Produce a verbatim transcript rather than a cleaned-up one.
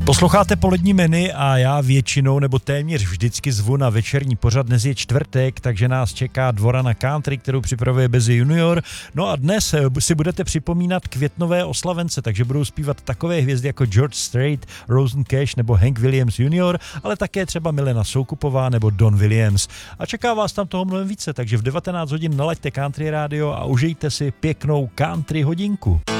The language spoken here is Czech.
Posloucháte Polední menu a já většinou nebo téměř vždycky zvu na večerní pořad. Dnes je čtvrtek, takže nás čeká Dvorana Country, kterou připravuje Bezi Junior. No a dnes si budete připomínat květnové oslavence, takže budou zpívat takové hvězdy jako George Strait, Rosen Cash nebo Hank Williams junior, ale také třeba Milena Soukupová nebo Don Williams. A čeká vás tam toho mnohem více, takže v devatenáct hodin nalaďte Country Radio a užijte si pěknou country hodinku.